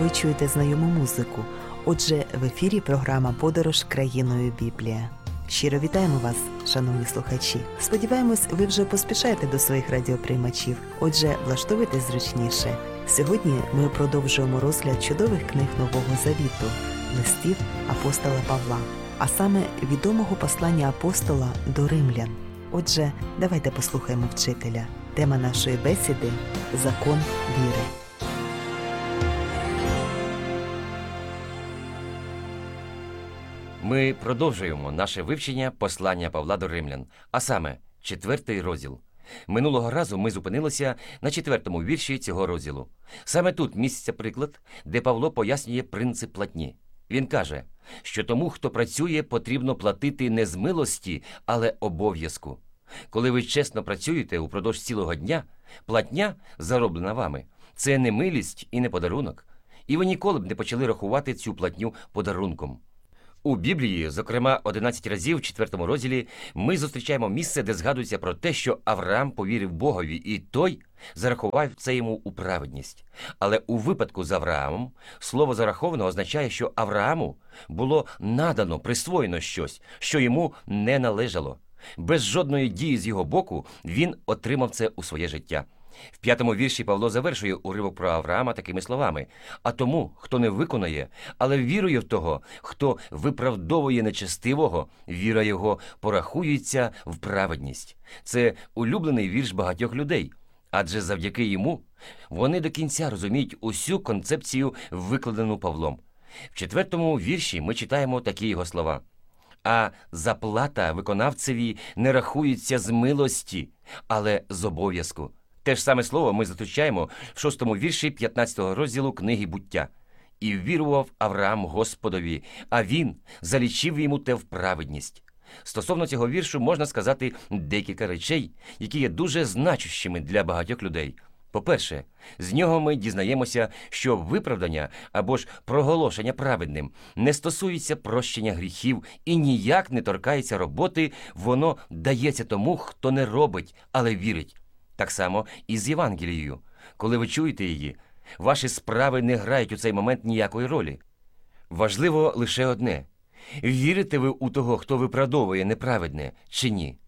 ви чуєте знайому музику. Отже, в ефірі програма «Подорож країною Біблія». Щиро вітаємо вас, шановні слухачі. Сподіваємось, ви вже поспішаєте до своїх радіоприймачів. Отже, влаштовуйтесь зручніше. Сьогодні ми продовжуємо розгляд чудових книг Нового Завіту, листів апостола Павла, а саме відомого послання апостола до римлян. Отже, давайте послухаємо вчителя. Тема нашої бесіди – закон віри. Ми продовжуємо наше вивчення послання Павла до римлян, а саме 4 розділ. Минулого разу ми зупинилися на 4-му вірші цього розділу. Саме тут міститься приклад, де Павло пояснює принцип платні. Він каже, що тому, хто працює, потрібно платити не з милості, але обов'язку. Коли ви чесно працюєте упродовж цілого дня, платня, зароблена вами, це не милість і не подарунок. І ви ніколи б не почали рахувати цю платню подарунком. У Біблії, зокрема, 11 разів в 4 розділі, ми зустрічаємо місце, де згадується про те, що Авраам повірив Богові, і той зарахував це йому у праведність. Але у випадку з Авраамом слово «зараховано» означає, що Аврааму було надано, присвоєно щось, що йому не належало. Без жодної дії з його боку він отримав це у своє життя. В 5-му вірші Павло завершує уривок про Авраама такими словами: «А тому, хто не виконує, але вірує в того, хто виправдовує нечестивого, віра його порахується в праведність». Це улюблений вірш багатьох людей, адже завдяки йому вони до кінця розуміють усю концепцію, викладену Павлом. В 4-му вірші ми читаємо такі його слова: «А заплата виконавцеві не рахується з милості, але з обов'язку». Те ж саме слово ми зустрічаємо в 6-му вірші 15-го розділу книги «Буття». «І ввірував Авраам Господові, а він залічив йому те в праведність». Стосовно цього віршу можна сказати декілька речей, які є дуже значущими для багатьох людей. По-перше, з нього ми дізнаємося, що виправдання або ж проголошення праведним не стосується прощення гріхів і ніяк не торкається роботи, воно дається тому, хто не робить, але вірить. Так само і з Євангелією. Коли ви чуєте її, ваші справи не грають у цей момент ніякої ролі. Важливо лише одне – вірите ви у того, хто виправдовує неправедне, чи ні?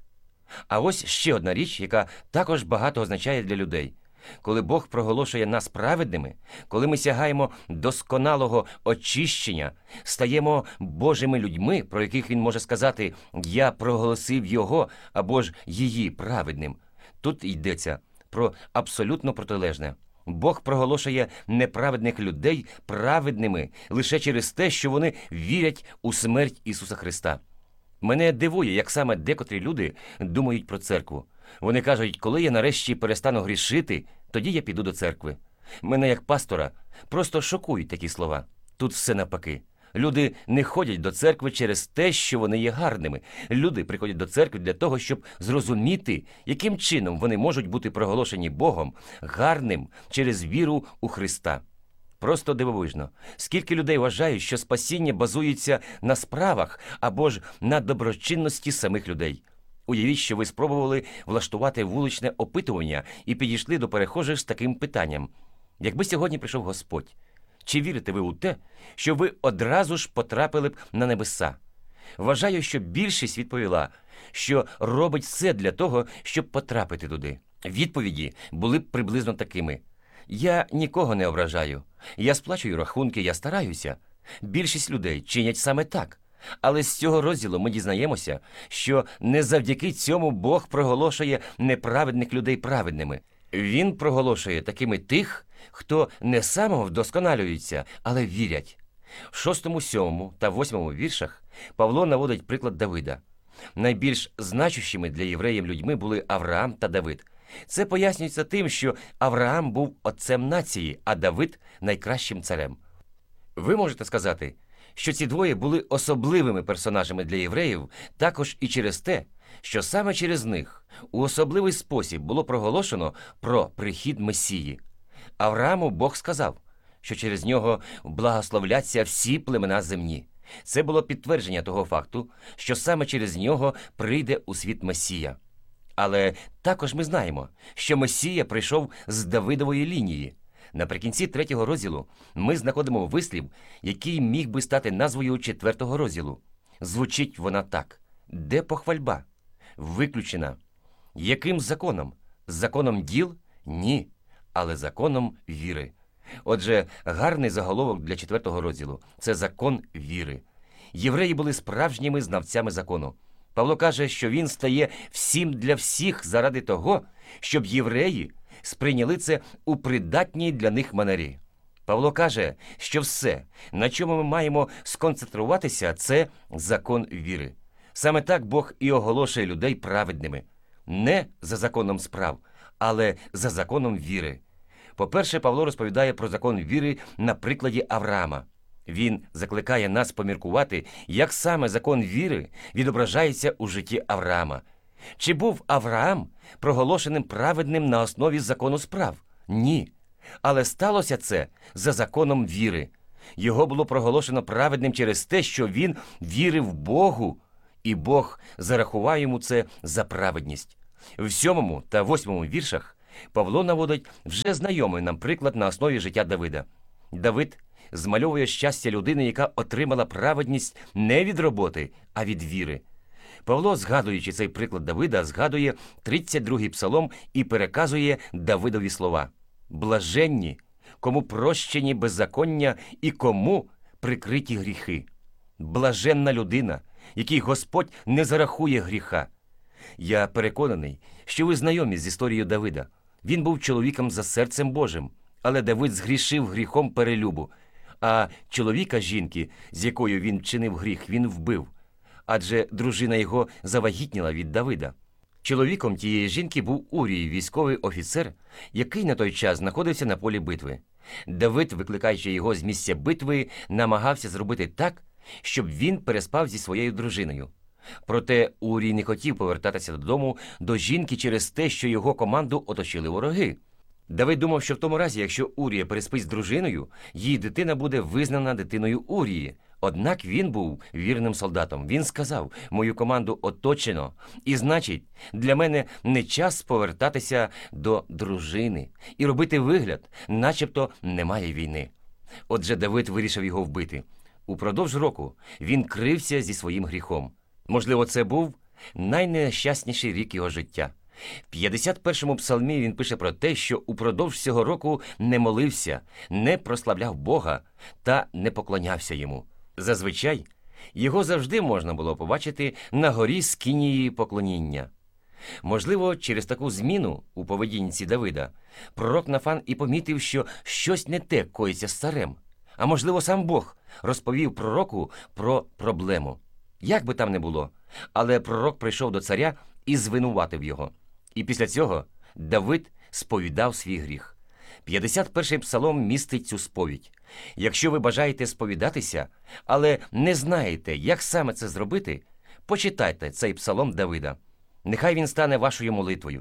А ось ще одна річ, яка також багато означає для людей. Коли Бог проголошує нас праведними, коли ми сягаємо досконалого очищення, стаємо Божими людьми, про яких Він може сказати «Я проголосив його» або ж «її праведним». Тут йдеться про абсолютно протилежне. Бог проголошує неправедних людей праведними лише через те, що вони вірять у смерть Ісуса Христа. Мене дивує, як саме декотрі люди думають про церкву. Вони кажуть, коли я нарешті перестану грішити, тоді я піду до церкви. Мене як пастора просто шокують такі слова. Тут все навпаки. Люди не ходять до церкви через те, що вони є гарними. Люди приходять до церкви для того, щоб зрозуміти, яким чином вони можуть бути проголошені Богом гарним через віру у Христа. Просто дивовижно. Скільки людей вважають, що спасіння базується на справах або ж на доброчинності самих людей. Уявіть, що ви спробували влаштувати вуличне опитування і підійшли до перехожих з таким питанням: якби сьогодні прийшов Господь, чи вірите ви у те, що ви одразу ж потрапили б на небеса? Вважаю, що більшість відповіла, що робить все для того, щоб потрапити туди. Відповіді були б приблизно такими: я нікого не ображаю, я сплачую рахунки, я стараюся. Більшість людей чинять саме так. Але з цього розділу ми дізнаємося, що не завдяки цьому Бог проголошує неправедних людей праведними. Він проголошує такими тих, хто не самовдосконалюється, але вірять. В 6, 7 та 8 віршах Павло наводить приклад Давида. Найбільш значущими для євреїв людьми були Авраам та Давид. Це пояснюється тим, що Авраам був отцем нації, а Давид – найкращим царем. Ви можете сказати, що ці двоє були особливими персонажами для євреїв також і через те, що саме через них у особливий спосіб було проголошено про прихід Месії. Аврааму Бог сказав, що через нього благословляться всі племена земні. Це було підтвердження того факту, що саме через нього прийде у світ Месія. Але також ми знаємо, що Месія прийшов з Давидової лінії. Наприкінці 3-го розділу ми знаходимо вислів, який міг би стати назвою 4-го розділу. Звучить вона так: де похвальба? Виключена. Яким законом? Законом діл? Ні, але законом віри. Отже, гарний заголовок для 4-го розділу – це закон віри. Євреї були справжніми знавцями закону. Павло каже, що він стає всім для всіх заради того, щоб євреї сприйняли це у придатній для них манері. Павло каже, що все, на чому ми маємо сконцентруватися, це закон віри. Саме так Бог і оголошує людей праведними. Не за законом справ, але за законом віри. По-перше, Павло розповідає про закон віри на прикладі Авраама. Він закликає нас поміркувати, як саме закон віри відображається у житті Авраама. Чи був Авраам проголошеним праведним на основі закону справ? Ні. Але сталося це за законом віри. Його було проголошено праведним через те, що він вірив Богу, і Бог зарахував йому це за праведність. В 7 та 8 віршах Павло наводить вже знайомий нам приклад на основі життя Давида. Давид змальовує щастя людини, яка отримала праведність не від роботи, а від віри. Павло, згадуючи цей приклад Давида, згадує 32-й псалом і переказує Давидові слова: «Блаженні, кому прощені беззаконня і кому прикриті гріхи. Блаженна людина, якій Господь не зарахує гріха». Я переконаний, що ви знайомі з історією Давида. Він був чоловіком за серцем Божим, але Давид згрішив гріхом перелюбу, а чоловіка жінки, з якою він чинив гріх, він вбив, адже дружина його завагітніла від Давида. Чоловіком тієї жінки був Урій, військовий офіцер, який на той час знаходився на полі битви. Давид, викликаючи його з місця битви, намагався зробити так, щоб він переспав зі своєю дружиною. Проте Урій не хотів повертатися додому до жінки через те, що його команду оточили вороги. Давид думав, що в тому разі, якщо Урія переспить з дружиною, її дитина буде визнана дитиною Урії. Однак він був вірним солдатом. Він сказав: «Мою команду оточено, і значить, для мене не час повертатися до дружини і робити вигляд, начебто немає війни». Отже, Давид вирішив його вбити. Упродовж року він крився зі своїм гріхом. Можливо, це був найнещасніший рік його життя. В 51-му псалмі він пише про те, що упродовж цього року не молився, не прославляв Бога та не поклонявся йому. Зазвичай його завжди можна було побачити на горі скинії поклоніння. Можливо, через таку зміну у поведінці Давида пророк Нафан і помітив, що щось не те коїться з царем. А можливо, сам Бог розповів пророку про проблему. Як би там не було, але пророк прийшов до царя і звинуватив його. І після цього Давид сповідав свій гріх. 51-й псалом містить цю сповідь. Якщо ви бажаєте сповідатися, але не знаєте, як саме це зробити, почитайте цей псалом Давида. Нехай він стане вашою молитвою.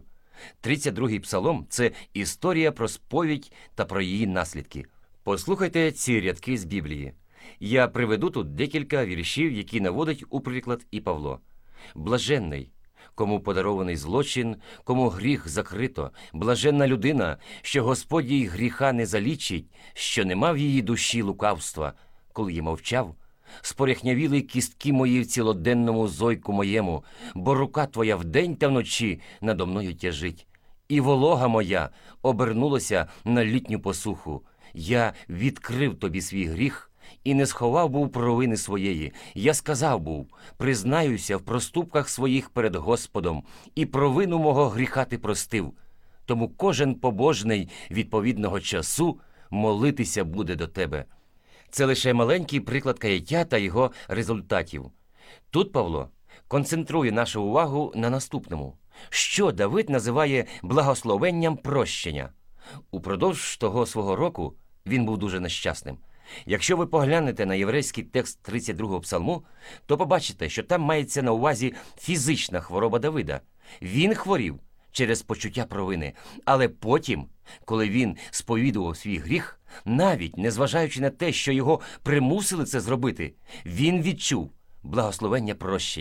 32-й псалом – це історія про сповідь та про її наслідки. Послухайте ці рядки з Біблії. Я приведу тут декілька віршів, які наводить у приклад і Павло. «Блаженний, кому подарований злочин, кому гріх закрито, блаженна людина, що Господь їй гріха не залічить, що не мав її душі лукавства, коли я мовчав. Споряхнявіли кістки мої в цілоденному зойку моєму, бо рука твоя вдень та вночі надо мною тяжить. І волога моя обернулася на літню посуху. Я відкрив тобі свій гріх і не сховав був провини своєї. Я сказав був: признаюся в проступках своїх перед Господом, і провину мого гріха ти простив. Тому кожен побожний відповідного часу молитися буде до тебе». Це лише маленький приклад каяття та його результатів. Тут Павло концентрує нашу увагу на наступному. Що Давид називає благословенням прощення? Упродовж того свого року він був дуже нещасним. Якщо ви поглянете на єврейський текст 32-го псалму, то побачите, що там мається на увазі фізична хвороба Давида. Він хворів через почуття провини, але потім, коли він сповідував свій гріх, навіть незважаючи на те, що його примусили це зробити, він відчув благословення прощення.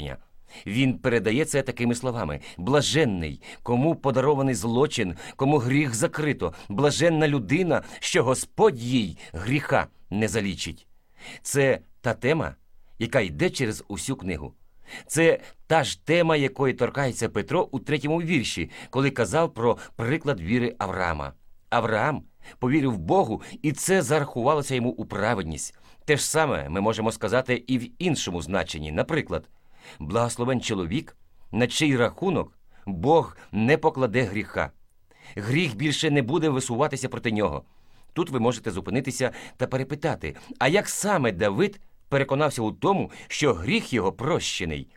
Він передає це такими словами: «Блаженний, кому подарований злочин, кому гріх закрито, блаженна людина, що Господь їй гріха не залічить». Це та тема, яка йде через усю книгу. Це та ж тема, якої торкається Петро у 3-му вірші, коли казав про приклад віри Авраама. Авраам повірив Богу, і це зарахувалося йому у праведність. Те ж саме ми можемо сказати і в іншому значенні. Наприклад, благословен чоловік, на чий рахунок Бог не покладе гріха. Гріх більше не буде висуватися проти нього. Тут ви можете зупинитися та перепитати, а як саме Давид переконався у тому, що гріх його прощений?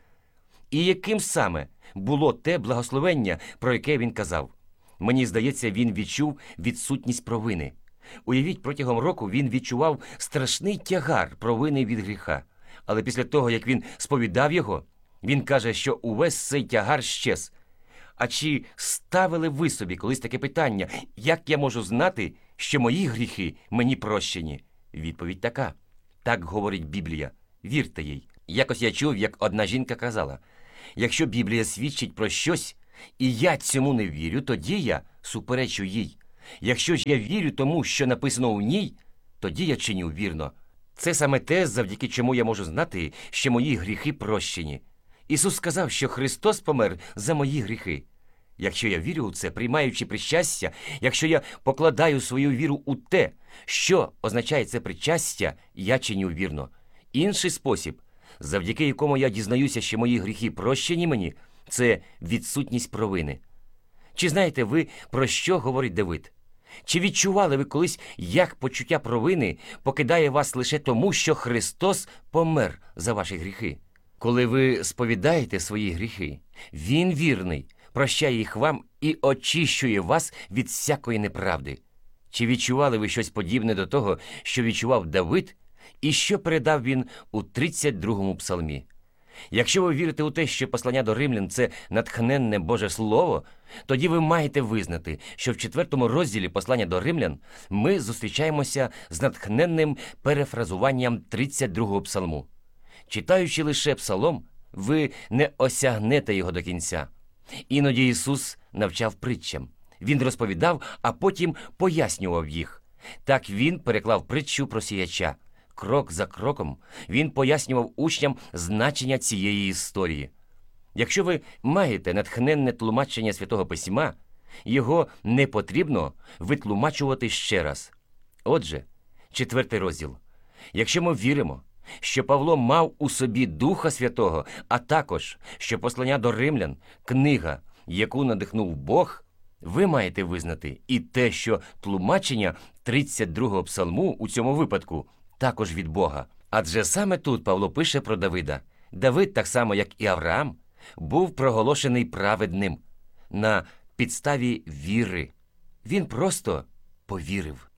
І яким саме було те благословення, про яке він казав? Мені здається, він відчув відсутність провини. Уявіть, протягом року він відчував страшний тягар провини від гріха. Але після того, як він сповідав його, він каже, що увесь цей тягар щез. А чи ставили ви собі колись таке питання: як я можу знати, що мої гріхи мені прощені? Відповідь така: так говорить Біблія, вірте їй. Якось я чув, як одна жінка казала: якщо Біблія свідчить про щось, і я цьому не вірю, тоді я суперечу їй. Якщо ж я вірю тому, що написано у ній, тоді я чиню вірно. Це саме те, завдяки чому я можу знати, що мої гріхи прощені. Ісус сказав, що Христос помер за мої гріхи. Якщо я вірю у це, приймаючи причастя, якщо я покладаю свою віру у те, що означає це причастя, я чиню вірно. Інший спосіб, завдяки якому я дізнаюся, що мої гріхи прощені мені, це відсутність провини. Чи знаєте ви, про що говорить Давид? Чи відчували ви колись, як почуття провини покидає вас лише тому, що Христос помер за ваші гріхи? Коли ви сповідаєте свої гріхи, Він вірний, прощає їх вам і очищує вас від всякої неправди. Чи відчували ви щось подібне до того, що відчував Давид, і що передав він у 32-му псалмі? Якщо ви вірите у те, що послання до римлян – це натхненне Боже Слово, тоді ви маєте визнати, що в 4-му розділі послання до римлян ми зустрічаємося з натхненним перефразуванням 32-го псалму. Читаючи лише псалом, ви не осягнете його до кінця. Іноді Ісус навчав притчам. Він розповідав, а потім пояснював їх. Так Він переклав притчу про сіяча. Крок за кроком Він пояснював учням значення цієї історії. Якщо ви маєте натхненне тлумачення Святого Письма, його не потрібно витлумачувати ще раз. Отже, 4-й розділ. Якщо ми віримо, що Павло мав у собі Духа Святого, а також, що послання до римлян – книга, яку надихнув Бог, ви маєте визнати і те, що тлумачення 32-го псалму у цьому випадку також від Бога. Адже саме тут Павло пише про Давида. Давид, так само як і Авраам, був проголошений праведним на підставі віри. Він просто повірив.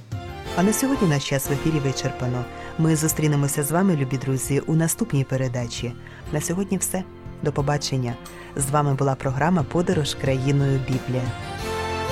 А на сьогодні наш час в ефірі вичерпано. Ми зустрінемося з вами, любі друзі, у наступній передачі. На сьогодні все. До побачення. З вами була програма «Подорож країною Біблія».